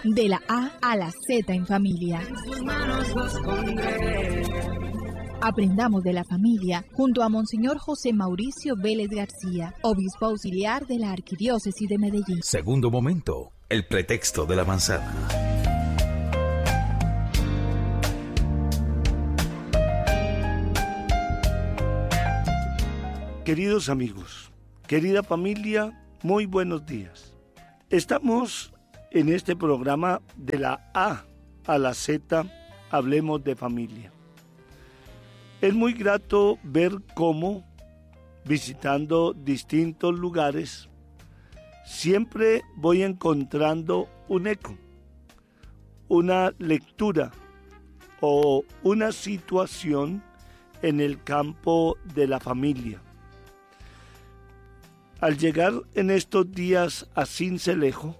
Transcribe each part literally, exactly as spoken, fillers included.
De la A a la Z en familia. Aprendamos de la familia junto a Monseñor José Mauricio Vélez García, obispo auxiliar de la Arquidiócesis de Medellín. Segundo momento, el pretexto de la manzana. Queridos amigos, querida familia, muy buenos días. Estamos en este programa de la A a la Z, hablemos de familia. Es muy grato ver cómo, visitando distintos lugares, siempre voy encontrando un eco, una lectura o una situación en el campo de la familia. Al llegar en estos días a Sincelejo,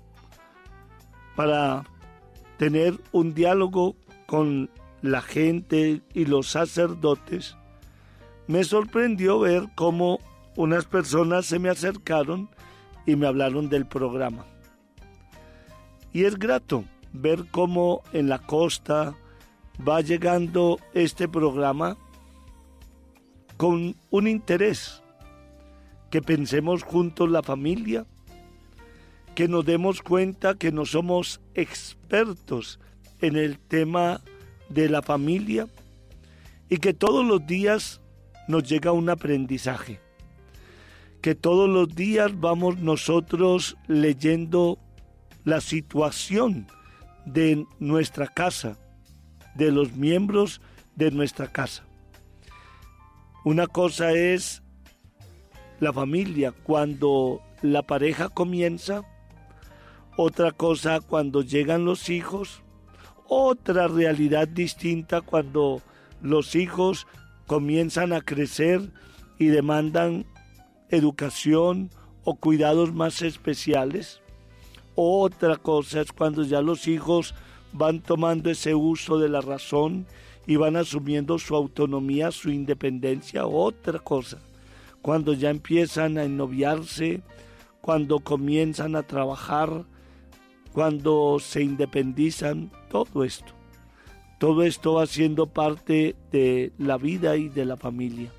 para tener un diálogo con la gente y los sacerdotes, me sorprendió ver cómo unas personas se me acercaron y me hablaron del programa. Y es grato ver cómo en la costa va llegando este programa con un interés, que pensemos juntos la familia, que nos demos cuenta que no somos expertos en el tema de la familia y que todos los días nos llega un aprendizaje, que todos los días vamos nosotros leyendo la situación de nuestra casa, de los miembros de nuestra casa. Una cosa es la familia cuando la pareja comienza, otra cosa cuando llegan los hijos, otra realidad distinta cuando los hijos comienzan a crecer y demandan educación o cuidados más especiales. Otra cosa es cuando ya los hijos van tomando ese uso de la razón y van asumiendo su autonomía, su independencia. Otra cosa, cuando ya empiezan a ennoviarse, cuando comienzan a trabajar, cuando se independizan, todo esto. Todo esto va siendo parte de la vida y de la familia.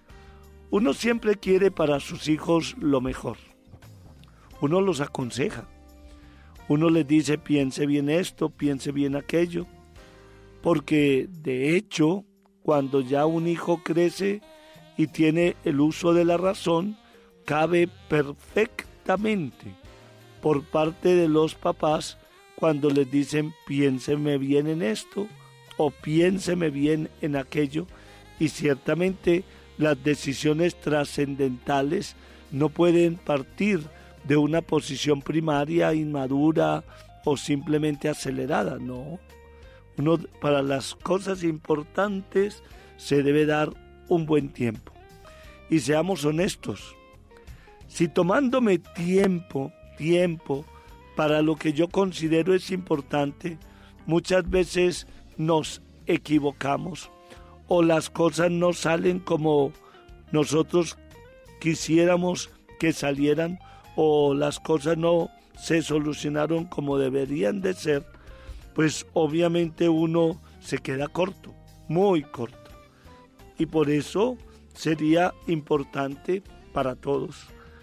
Uno siempre quiere para sus hijos lo mejor. Uno los aconseja. Uno les dice, piense bien esto, piense bien aquello. Porque de hecho, cuando ya un hijo crece y tiene el uso de la razón, cabe perfectamente por parte de los papás cuando les dicen piénseme bien en esto o piénseme bien en aquello, y ciertamente las decisiones trascendentales no pueden partir de una posición primaria, inmadura o simplemente acelerada, no. Uno, para las cosas importantes se debe dar un buen tiempo. Y seamos honestos, si tomándome tiempo, tiempo para lo que yo considero es importante, muchas veces nos equivocamos o las cosas no salen como nosotros quisiéramos que salieran, o las cosas no se solucionaron como deberían de ser, pues obviamente uno se queda corto, muy corto. Y por eso sería importante para todos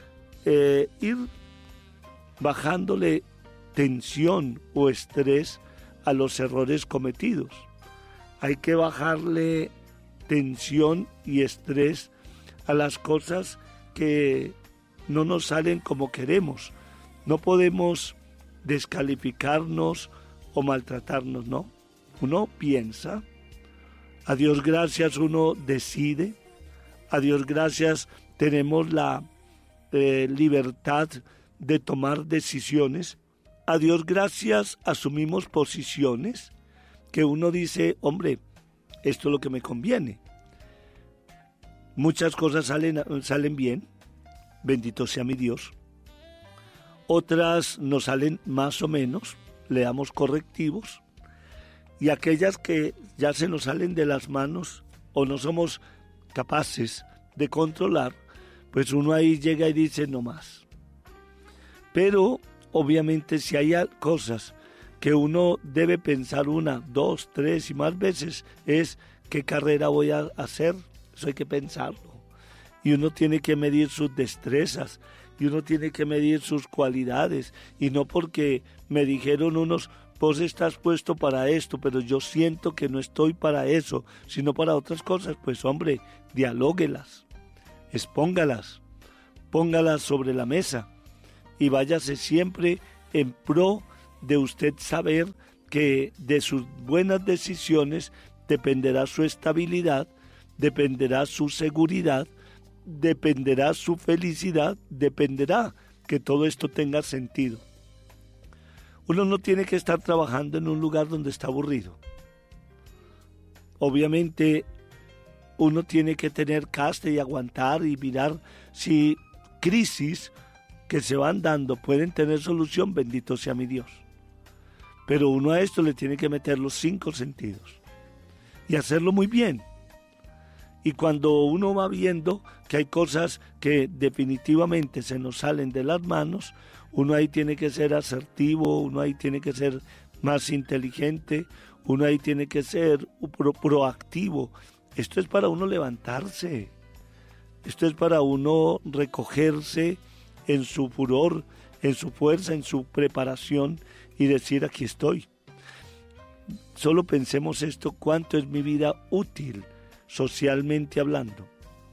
eh, ir bajándole tensión o estrés a los errores cometidos. Hay que bajarle tensión y estrés a las cosas que no nos salen como queremos. No podemos descalificarnos o maltratarnos, ¿no? Uno piensa, a Dios gracias uno decide, a Dios gracias tenemos la eh, libertad de tomar decisiones, a Dios gracias asumimos posiciones que uno dice, hombre, esto es lo que me conviene. Muchas cosas salen, salen bien, bendito sea mi Dios. Otras nos salen más o menos, le damos correctivos. Y aquellas que ya se nos salen de las manos o no somos capaces de controlar, pues uno ahí llega y dice no más. Pero obviamente si hay cosas que uno debe pensar una, dos, tres y más veces es qué carrera voy a hacer. Eso hay que pensarlo. Y uno tiene que medir sus destrezas, y uno tiene que medir sus cualidades, y no porque me dijeron unos, vos estás puesto para esto, pero yo siento que no estoy para eso, sino para otras cosas. Pues hombre, dialóguelas, expóngalas, póngalas sobre la mesa, y váyase siempre en pro de usted saber que de sus buenas decisiones dependerá su estabilidad, dependerá su seguridad, dependerá su felicidad, dependerá que todo esto tenga sentido. Uno no tiene que estar trabajando en un lugar donde está aburrido. Obviamente uno tiene que tener caste y aguantar y mirar si crisis que se van dando pueden tener solución, bendito sea mi Dios. Pero uno a esto le tiene que meter los cinco sentidos y hacerlo muy bien. Y cuando uno va viendo que hay cosas que definitivamente se nos salen de las manos, uno ahí tiene que ser asertivo, uno ahí tiene que ser más inteligente, uno ahí tiene que ser pro- proactivo. Esto es para uno levantarse, esto es para uno recogerse en su furor, en su fuerza, en su preparación y decir aquí estoy. Solo pensemos esto, cuánto es mi vida útil socialmente hablando.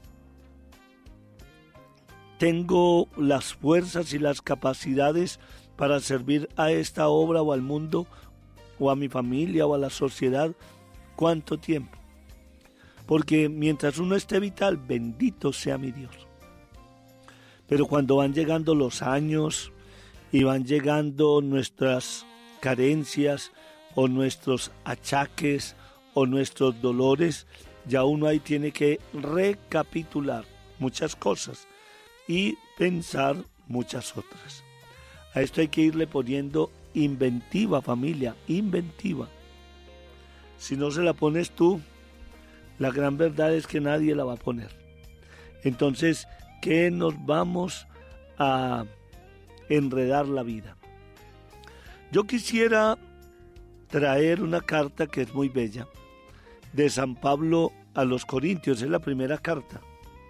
Tengo las fuerzas y las capacidades para servir a esta obra o al mundo o a mi familia o a la sociedad. ¿Cuánto tiempo? Porque mientras uno esté vital, bendito sea mi Dios. Pero cuando van llegando los años y van llegando nuestras carencias o nuestros achaques o nuestros dolores, ya uno ahí tiene que recapitular muchas cosas y pensar muchas otras. A esto hay que irle poniendo inventiva, familia, inventiva. Si no se la pones tú, la gran verdad es que nadie la va a poner. Entonces, ¿qué nos vamos a enredar la vida? Yo quisiera traer una carta que es muy bella, de San Pablo a los Corintios, es la primera carta.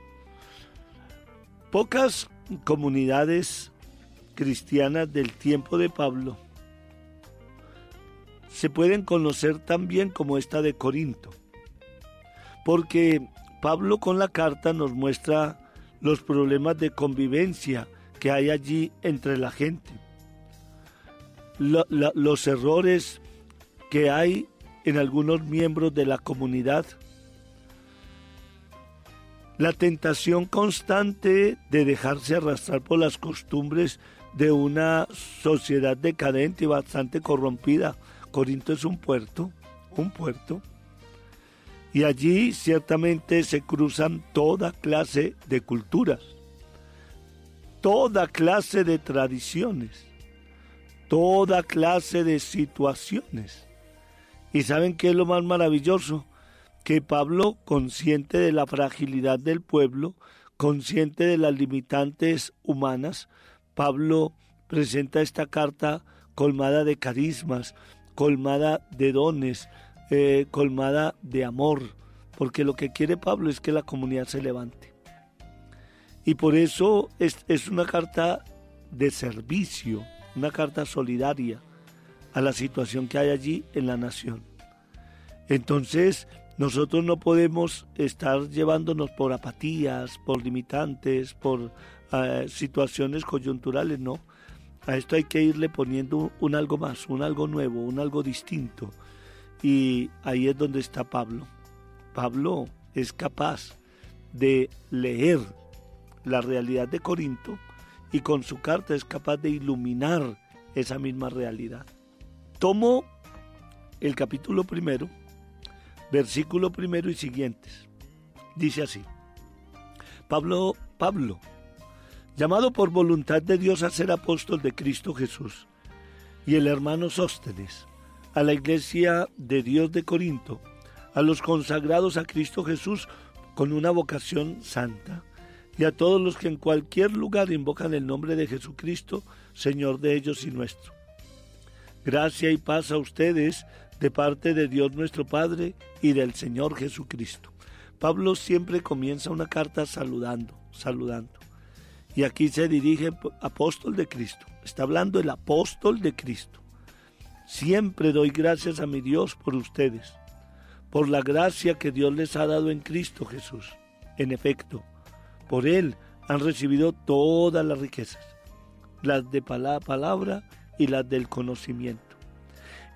Pocas comunidades cristianas del tiempo de Pablo se pueden conocer tan bien como esta de Corinto, porque Pablo con la carta nos muestra los problemas de convivencia que hay allí entre la gente, la, la, los errores que hay en algunos miembros de la comunidad, la tentación constante de dejarse arrastrar por las costumbres de una sociedad decadente y bastante corrompida. Corinto es un puerto, un puerto, y allí ciertamente se cruzan toda clase de culturas, toda clase de tradiciones, toda clase de situaciones. ¿Y saben qué es lo más maravilloso? Que Pablo, consciente de la fragilidad del pueblo, consciente de las limitantes humanas, Pablo presenta esta carta colmada de carismas, colmada de dones, eh, colmada de amor, porque lo que quiere Pablo es que la comunidad se levante. Y por eso es, es una carta de servicio, una carta solidaria a la situación que hay allí en la nación. Entonces, nosotros no podemos estar llevándonos por apatías, por limitantes, por uh, situaciones coyunturales, no. A esto hay que irle poniendo un, un algo más, un algo nuevo, un algo distinto. Y ahí es donde está Pablo. Pablo es capaz de leer la realidad de Corinto y con su carta es capaz de iluminar esa misma realidad. Tomo el capítulo primero, versículo primero y siguientes. Dice así: Pablo, Pablo, llamado por voluntad de Dios a ser apóstol de Cristo Jesús, y el hermano Sóstenes, a la iglesia de Dios de Corinto, a los consagrados a Cristo Jesús con una vocación santa, y a todos los que en cualquier lugar invocan el nombre de Jesucristo, Señor de ellos y nuestro. Gracia y paz a ustedes de parte de Dios nuestro Padre y del Señor Jesucristo. Pablo siempre comienza una carta saludando, saludando. Y aquí se dirige apóstol de Cristo. Está hablando el apóstol de Cristo. Siempre doy gracias a mi Dios por ustedes, por la gracia que Dios les ha dado en Cristo Jesús. En efecto, por Él han recibido todas las riquezas, las de la palabra y las del conocimiento.